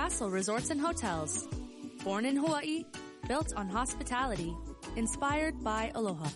Castle Resorts and Hotels. Born in Hawaii, built on hospitality, inspired by aloha.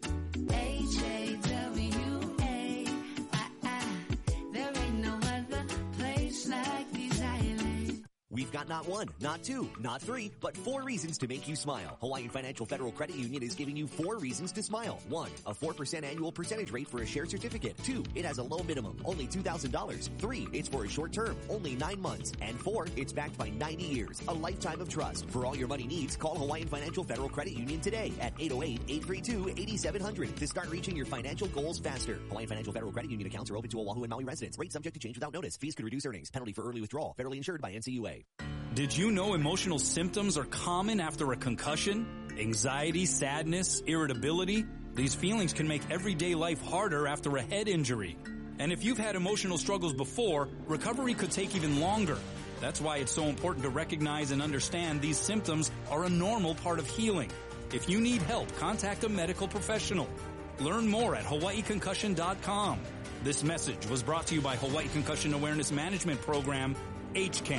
H-A-W-A, there ain't no other place like these islands. We've got not one, not two, not three, but 4 reasons to make you smile. Hawaiian Financial Federal Credit Union is giving you 4 reasons to smile. 1, a 4% annual percentage rate for a shared certificate. 2, it has a low minimum, only $2,000. 3, it's for a short term, only 9 months. And 4, it's backed by 90 years, a lifetime of trust. For all your money needs, call Hawaiian Financial Federal Credit Union today at 808-832-8700 to start reaching your financial goals faster. Hawaiian Financial Federal Credit Union accounts are open to Oahu and Maui residents. Rates subject to change without notice. Fees could reduce earnings. Penalty for early withdrawal. Federally insured by NCUA. Did you know emotional symptoms are common after a concussion? Anxiety, sadness, irritability? These feelings can make everyday life harder after a head injury. And if you've had emotional struggles before, recovery could take even longer. That's why it's so important to recognize and understand these symptoms are a normal part of healing. If you need help, contact a medical professional. Learn more at hawaiiconcussion.com. This message was brought to you by Hawaii Concussion Awareness Management Program, HCAM.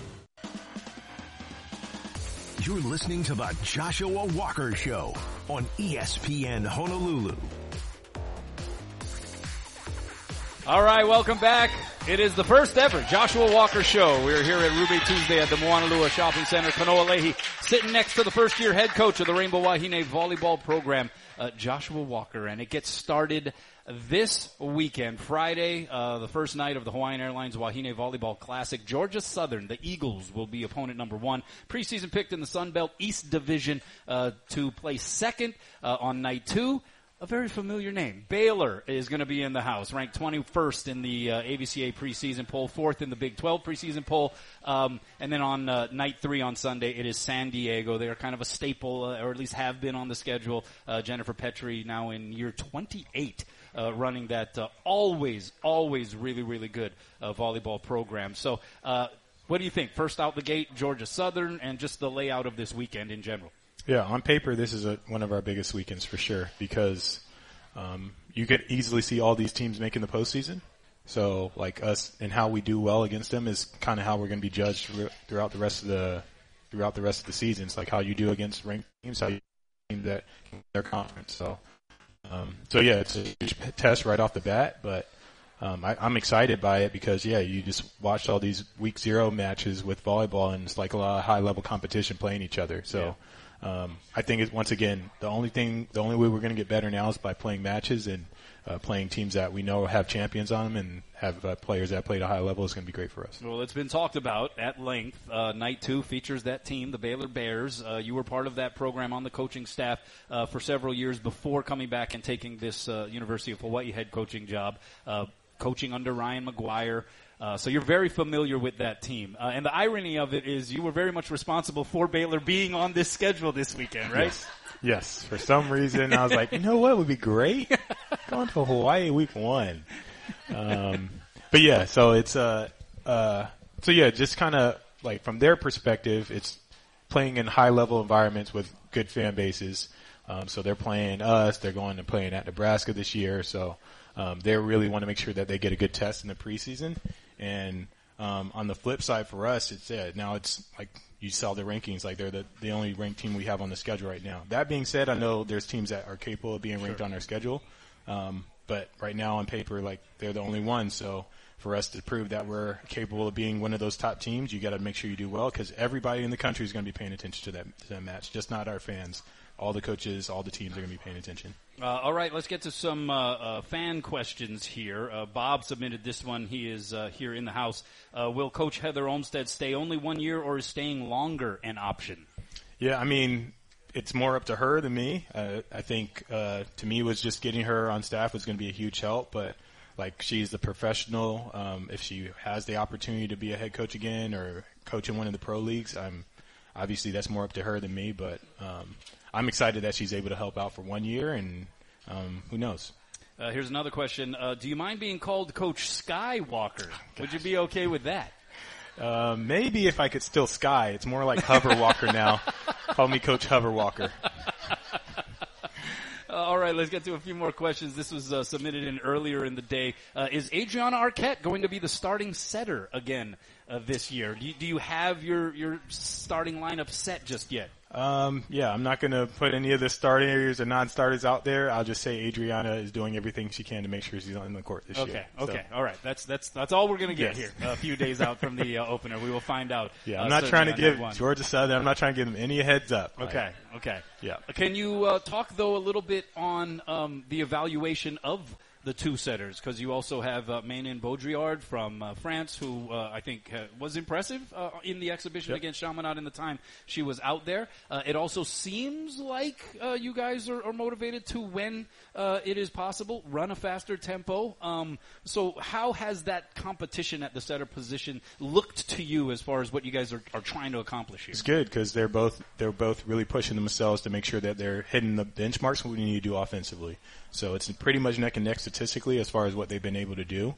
You're listening to the Joshua Walker Show on ESPN Honolulu. All right, welcome back. It is the first ever Joshua Walker Show. We're here at Ruby Tuesday at the Moanalua Shopping Center. Kanoa Leahy sitting next to the first-year head coach of the Rainbow Wahine volleyball program, Joshua Walker. And it gets started this weekend, Friday, the first night of the Hawaiian Airlines Wahine Volleyball Classic. Georgia Southern, the Eagles, will be opponent number 1. Preseason picked in the Sun Belt East Division to play second on night 2. A very familiar name. Baylor is going to be in the house, ranked 21st in the AVCA preseason poll, 4th in the Big 12 preseason poll. And then on night 3 on Sunday, it is San Diego. They are kind of a staple, or at least have been on the schedule. Jennifer Petrie now in year 28. Running that always really, really good volleyball program. So what do you think? First out the gate, Georgia Southern, and just the layout of this weekend in general. Yeah, on paper, this is one of our biggest weekends for sure because you could easily see all these teams making the postseason. So, like us and how we do well against them is kind of how we're going to be judged throughout the rest of the season. It's like how you do against ranked teams, how you team that their conference. So yeah, it's a huge test right off the bat, but I'm excited by it because, yeah, you just watched all these week 0 matches with volleyball, and it's like a lot of high-level competition playing each other. So I think, once again, the only way we're going to get better now is by playing matches and playing teams that we know have champions on them and have players that play at a high level is going to be great for us. Well, it's been talked about at length. Night 2 features that team, the Baylor Bears. You were part of that program on the coaching staff for several years before coming back and taking this University of Hawaii head coaching job, coaching under Ryan McGuire. So you're very familiar with that team. And the irony of it is you were very much responsible for Baylor being on this schedule this weekend, right? Yes. For some reason, I was like, you know what would be great? Going to Hawaii week 1. But yeah, so it's, just kind of like from their perspective, it's playing in high level environments with good fan bases. So they're playing us, they're going to playing at Nebraska this year. So, they really want to make sure that they get a good test in the preseason. And, on the flip side for us, now it's like you saw the rankings, like they're the only ranked team we have on the schedule right now. That being said, I know there's teams that are capable of being ranked on our schedule. But right now on paper, like they're the only ones. So for us to prove that we're capable of being one of those top teams, you got to make sure you do well because everybody in the country is going to be paying attention to that match, just not our fans. All the coaches, all the teams are going to be paying attention. All right, let's get to some fan questions here. Bob submitted this one. He is here in the house. Will Coach Heather Olmstead stay only 1 year or is staying longer an option? Yeah, I mean, it's more up to her than me. I think to me was just getting her on staff was going to be a huge help, but like she's the professional. If she has the opportunity to be a head coach again or coach in one of the pro leagues, obviously that's more up to her than me, but I'm excited that she's able to help out for 1 year, and who knows. Here's another question. Do you mind being called Coach Skywalker? Would you be okay with that? Maybe if I could still sky. It's more like Hoverwalker now. Call me Coach Hoverwalker. All right, let's get to a few more questions. This was submitted in earlier in the day. Is Adriana Arquette going to be the starting setter again this year? Do you have your starting lineup set just yet? Yeah, I'm not going to put any of the starters or non-starters out there. I'll just say Adriana is doing everything she can to make sure she's on the court this year. Okay, all right. That's all we're going to get Yes. here. A few days out from the opener, we will find out. Yeah, I'm not trying to give Georgia Southern. I'm not trying to give them any heads up. Okay. Yeah. Can you talk though a little bit on the evaluation of the two setters, because you also have Manon Baudrillard from France, who I think was impressive in the exhibition against Chaminade in the time she was out there. It also seems like you guys are motivated to, when it is possible, run a faster tempo. So how has that competition at the setter position looked to you as far as what you guys are trying to accomplish here? It's good because they're both really pushing themselves to make sure that they're hitting the benchmarks we need to do offensively. So it's pretty much neck and neck statistically as far as what they've been able to do.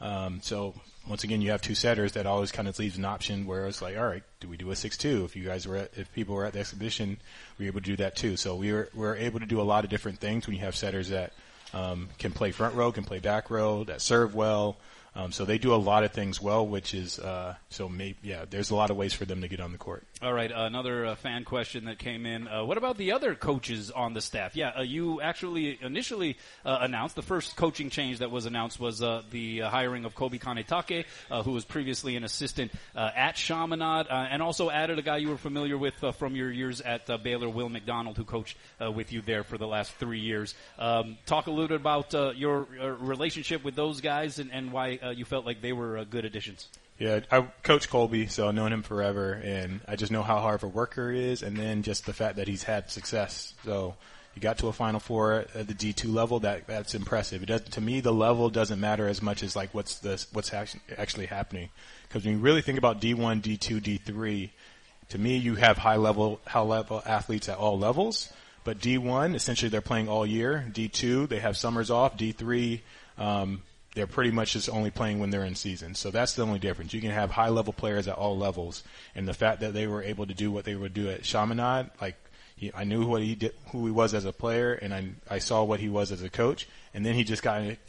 So once again, you have two setters. That always kind of leaves an option where it's like, all right, do we do a 6-2? If people were at the exhibition, we were able to do that too. So we're able to do a lot of different things when you have setters that can play front row, can play back row, that serve well. So they do a lot of things well, which is there's a lot of ways for them to get on the court. All right, another fan question that came in. What about the other coaches on the staff? You actually initially announced the first coaching change that was announced was the hiring of Kobe Kanetake, who was previously an assistant at Chaminade, and also added a guy you were familiar with from your years at Baylor, Will McDonald, who coached with you there for the last 3 years. Talk a little bit about your relationship with those guys and why you felt like they were good additions. Yeah, I coach Colby, so I've known him forever, and I just know how hard of a worker he is, and then just the fact that he's had success. So he got to a Final Four at the D2 level. That's impressive. To me, the level doesn't matter as much as like what's actually happening. Because when you really think about D1, D2, D3, to me, you have high level athletes at all levels. But D1, essentially, they're playing all year. D2, they have summers off. D3. They're pretty much just only playing when they're in season. So that's the only difference. You can have high-level players at all levels. And the fact that they were able to do what they would do at Chaminade, I knew who he was as a player, and I saw what he was as a coach. And then he just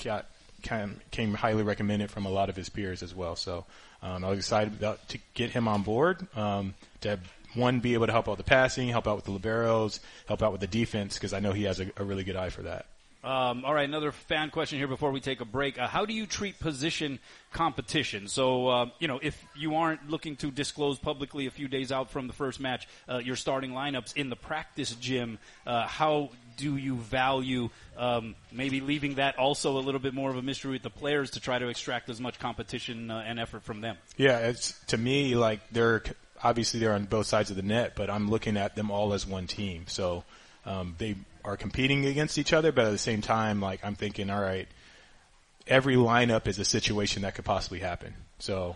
came highly recommended from a lot of his peers as well. So I was excited to get him on board, to be able to help out the passing, help out with the liberos, help out with the defense, because I know he has a really good eye for that. All right, another fan question here before we take a break. How do you treat position competition? So, if you aren't looking to disclose publicly a few days out from the first match your starting lineups in the practice gym, how do you value maybe leaving that also a little bit more of a mystery with the players to try to extract as much competition and effort from them? Yeah, it's to me like they're on both sides of the net, but I'm looking at them all as one team. So they are competing against each other, but at the same time, like I'm thinking, all right, every lineup is a situation that could possibly happen. So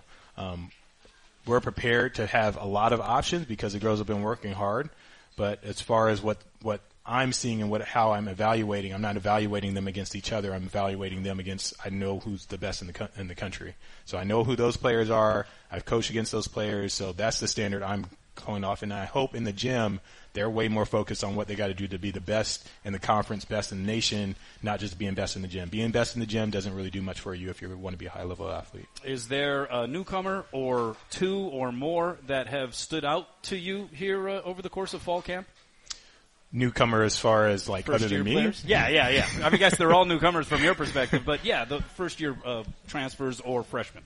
we're prepared to have a lot of options because the girls have been working hard. But as far as what I'm seeing and how I'm evaluating, I'm not evaluating them against each other. I'm evaluating them against, I know who's the best in the country. So I know who those players are. I've coached against those players. So that's the standard I'm going off. And I hope in the gym they're way more focused on what they got to do to be the best in the conference, best in the nation, not just being best in the gym. Being best in the gym doesn't really do much for you if you want to be a high-level athlete. Is there a newcomer or two or more that have stood out to you here over the course of fall camp? Newcomer as far as like other than me? Players? Yeah. I mean, I guess they're all newcomers from your perspective, but yeah, the first-year transfers or freshmen.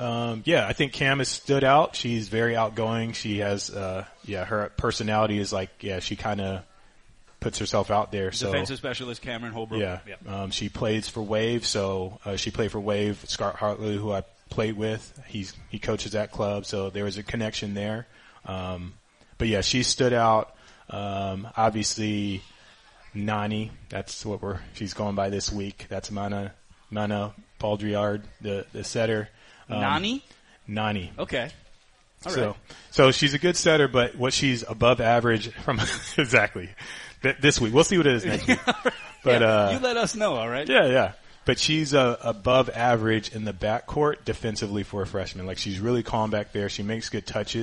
I think Cam has stood out. She's very outgoing. She has, her personality is like, she kind of puts herself out there. Defensive specialist Cameron Holbrook. Yeah. She plays for Wave. So, she played for Wave. Scott Hartley, who I played with, he coaches that club. So there was a connection there. But yeah, she stood out. Obviously Nani, that's what she's going by this week. That's Mana Baudrillard, the setter. Nani? Okay. All right. So she's a good setter, but what she's above average from exactly this week. We'll see what it is next week. But you let us know, all right? Yeah. But she's above average in the backcourt defensively for a freshman. Like she's really calm back there. She makes good touches.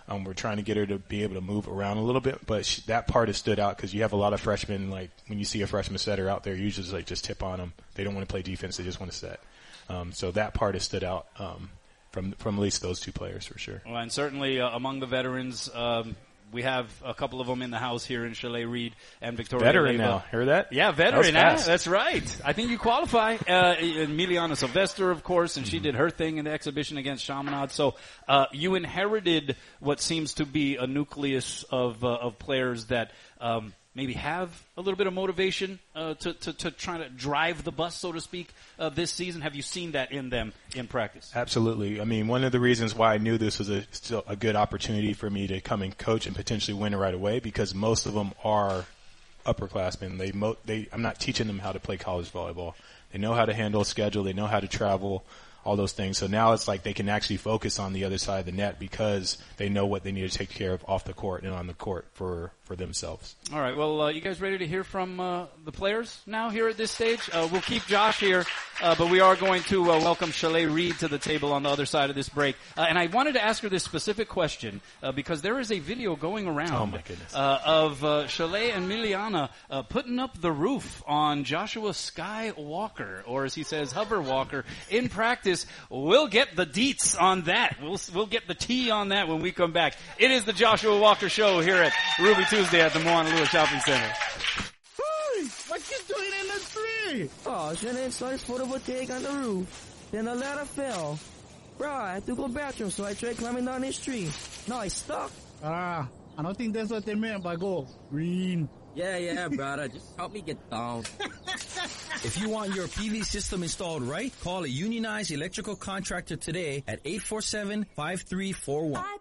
We're trying to get her to be able to move around a little bit, but that part has stood out because you have a lot of freshmen. Like when you see a freshman setter out there, usually like just tip on them. They don't want to play defense; they just want to set. So that part has stood out from at least those two players for sure. Well, and certainly among the veterans, we have a couple of them in the house here in Chalet Reed and Victoria. Veteran Leyva. now, hear that? Yeah, veteran. That That's right. I think you qualify. Emiliana Sylvester, of course, and she did her thing in the exhibition against Chaminade. So you inherited what seems to be a nucleus of players that maybe have a little bit of motivation to try to drive the bus, so to speak, this season. Have you seen that in them in practice? Absolutely. I mean, one of the reasons why I knew this was still a good opportunity for me to come and coach and potentially win right away, because most of them are upperclassmen. I'm not teaching them how to play college volleyball. They know how to handle a schedule. They know how to travel, all those things. So now it's like they can actually focus on the other side of the net because they know what they need to take care of off the court and on the court for themselves. All right. Well, you guys ready to hear from the players now here at this stage? We'll keep Josh here, but we are going to welcome Chalet Reed to the table on the other side of this break. And I wanted to ask her this specific question because there is a video going around of Chalet and Miliana putting up the roof on Joshua Sky Walker, or as he says, Hover Walker, in practice. We'll get the deets on that. We'll get the tea on that when we come back. It is the Joshua Walker Show here at Ruby Tuesday at the Moana Lua Shopping Center. Hey, what you doing in the tree? Oh, Jenna installed his photovoltaic on the roof. Then the ladder fell. Bro, I had to go bathroom, so I tried climbing down this tree. Now I stuck. I don't think that's what they meant by go green. Yeah, brother. Just help me get down. If you want your PV system installed right, call a unionized electrical contractor today at 847-5341.